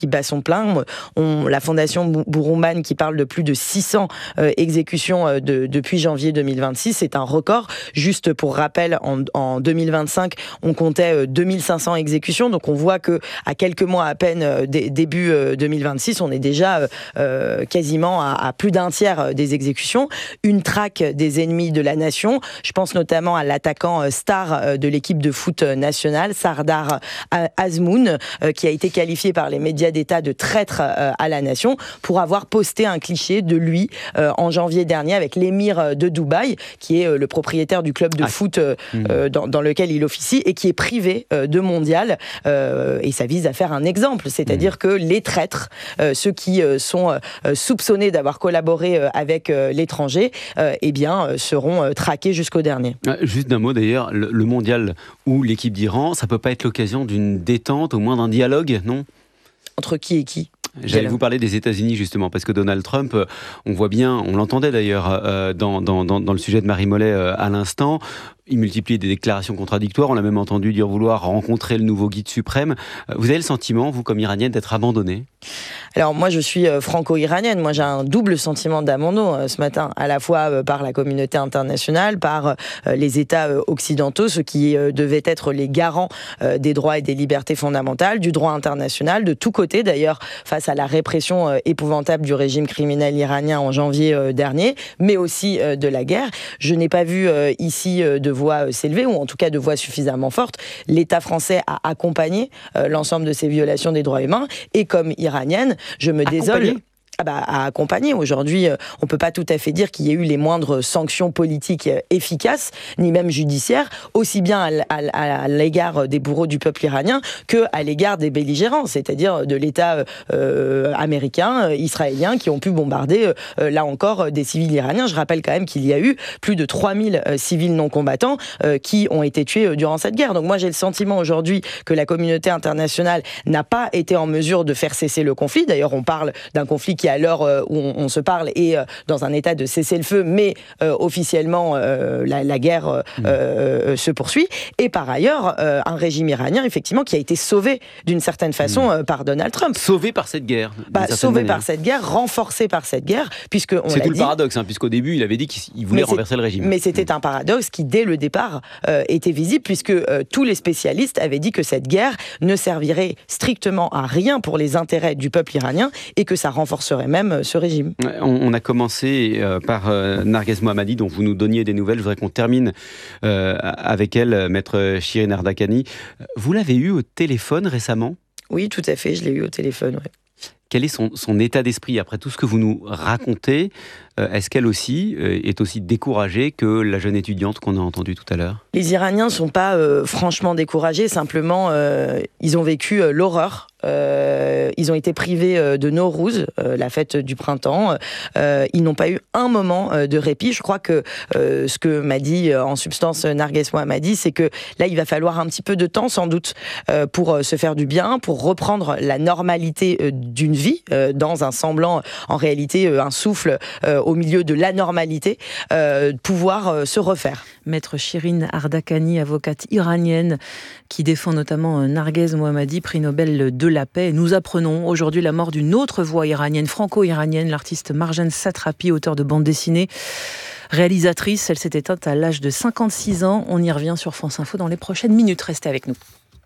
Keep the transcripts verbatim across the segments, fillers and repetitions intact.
qui bat son plein. On, la fondation Bourouman qui parle de plus de six cents euh, exécutions euh, de, depuis janvier deux mille vingt-six, c'est un record. Juste pour rappel, en, en deux mille vingt-cinq, on comptait euh, deux mille cinq cents exécutions, donc on voit que à quelques mois à peine euh, d- début euh, deux mille vingt-six, on est déjà euh, euh, quasiment à, à plus d'un tiers des exécutions. Une traque des ennemis de la nation. Je pense notamment à l'attaquant euh, star euh, de l'équipe de foot nationale, Sardar Azmoun, euh, qui a été qualifié par les médias d'État de traître euh, à la nation pour avoir posté un cliché de lui euh, en janvier dernier avec l'émir de Dubaï, qui est euh, le propriétaire du club de ah. foot euh, mmh. euh, dans, dans lequel il officie et qui est privé euh, de mondial. Euh, et ça vise à faire un exemple, c'est-à-dire mmh. que les traîtres, euh, ceux qui euh, sont euh, soupçonnés d'avoir collaboré euh, avec euh, l'étranger, euh, eh bien, euh, seront euh, traqués jusqu'au dernier. Juste d'un mot d'ailleurs, le, le mondial ou l'équipe d'Iran, ça peut pas être l'occasion d'une détente, au moins d'un dialogue, non ? Entre qui et qui ? J'allais vous parler des États-Unis justement, parce que Donald Trump, on voit bien, on l'entendait d'ailleurs euh, dans, dans, dans, dans le sujet de Marie Mollet euh, à l'instant, il multiplie des déclarations contradictoires, on l'a même entendu dire vouloir rencontrer le nouveau guide suprême. Vous avez le sentiment, vous comme iranienne, d'être abandonnée ? Alors moi je suis franco-iranienne, moi j'ai un double sentiment d'abandon ce matin, à la fois par la communauté internationale, par les États occidentaux, ceux qui devaient être les garants des droits et des libertés fondamentales, du droit international, de tous côtés d'ailleurs, face à la répression épouvantable du régime criminel iranien en janvier dernier, mais aussi de la guerre. Je n'ai pas vu ici de voix s'élever, ou en tout cas de voix suffisamment forte. L'État français a accompagné l'ensemble de ces violations des droits humains, et comme iranienne, je me désole ah bah, à accompagner. Aujourd'hui, on ne peut pas tout à fait dire qu'il y ait eu les moindres sanctions politiques efficaces, ni même judiciaires, aussi bien à, à, à l'égard des bourreaux du peuple iranien qu'à l'égard des belligérants, c'est-à-dire de l'État euh, américain, israélien, qui ont pu bombarder, euh, là encore, des civils iraniens. Je rappelle quand même qu'il y a eu plus de trois mille euh, civils non-combattants euh, qui ont été tués euh, durant cette guerre. Donc moi, j'ai le sentiment aujourd'hui que la communauté internationale n'a pas été en mesure de faire cesser le conflit. D'ailleurs, on parle d'un conflit qui, à l'heure où on, on se parle, est dans un état de cessez-le-feu, mais euh, officiellement, euh, la, la guerre euh, mmh. euh, se poursuit. Et par ailleurs, euh, un régime iranien, effectivement, qui a été sauvé d'une certaine façon mmh. euh, par Donald Trump. Sauvé par cette guerre. Bah, sauvé manière. par cette guerre, renforcé par cette guerre, puisque on C'est l'a tout dit, le paradoxe, hein, puisqu'au début, il avait dit qu'il voulait renverser le régime. Mais c'était mmh. un paradoxe qui, dès le départ, euh, était visible, puisque euh, tous les spécialistes avaient dit que cette guerre ne servirait strictement à rien pour les intérêts du peuple iranien, et que ça renforcerait même ce régime. On a commencé euh, par euh, Narges Mohammadi, dont vous nous donniez des nouvelles. Je voudrais qu'on termine euh, avec elle, maître Shirin Ardakani. Vous l'avez eu au téléphone récemment ? Oui, tout à fait, je l'ai eu au téléphone, ouais. Quel est son, son état d'esprit après tout ce que vous nous racontez ? euh, Est-ce qu'elle aussi euh, est aussi découragée que la jeune étudiante qu'on a entendue tout à l'heure ? Les Iraniens ne sont pas euh, franchement découragés, simplement euh, ils ont vécu euh, l'horreur. Euh, ils ont été privés euh, de Nowruz, euh, la fête du printemps. Euh, ils n'ont pas eu un moment euh, de répit. Je crois que euh, ce que m'a dit euh, en substance Narges Mohammadi, c'est que là, il va falloir un petit peu de temps, sans doute, euh, pour euh, se faire du bien, pour reprendre la normalité euh, d'une vie, euh, dans un semblant, en réalité, euh, un souffle euh, au milieu de l'anormalité, euh, pouvoir euh, se refaire. Maître Shirin Ardakani, avocate iranienne, qui défend notamment Narges Mohammadi, prix Nobel de la paix. Nous apprenons aujourd'hui la mort d'une autre voix iranienne, franco-iranienne, l'artiste Marjane Satrapi, auteure de bande dessinée, réalisatrice. Elle s'est éteinte à l'âge de cinquante-six ans. On y revient sur France Info dans les prochaines minutes. Restez avec nous.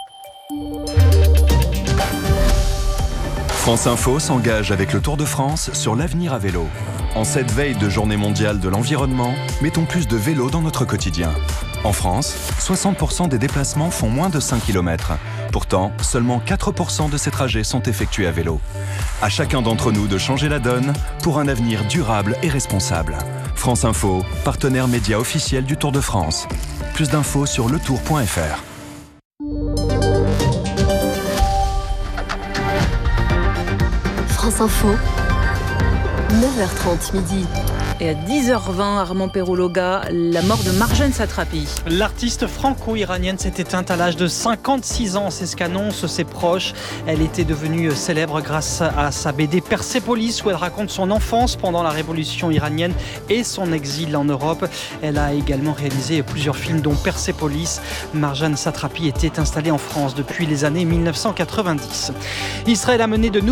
France Info s'engage avec le Tour de France sur l'avenir à vélo. En cette veille de journée mondiale de l'environnement, mettons plus de vélo dans notre quotidien. En France, soixante pour cent des déplacements font moins de cinq kilomètres. Pourtant, seulement quatre pour cent de ces trajets sont effectués à vélo. À chacun d'entre nous de changer la donne pour un avenir durable et responsable. France Info, partenaire média officiel du Tour de France. Plus d'infos sur le tour point f r. France Info, neuf heures trente midi. Et à dix heures vingt, Armand Perrologa, la mort de Marjane Satrapi. L'artiste franco-iranienne s'est éteinte à l'âge de cinquante-six ans, c'est ce qu'annoncent ses proches. Elle était devenue célèbre grâce à sa B D Persépolis, où elle raconte son enfance pendant la révolution iranienne et son exil en Europe. Elle a également réalisé plusieurs films, dont Persépolis. Marjane Satrapi était installée en France depuis les années mille neuf cent quatre-vingt-dix. Israël a mené de nouvelles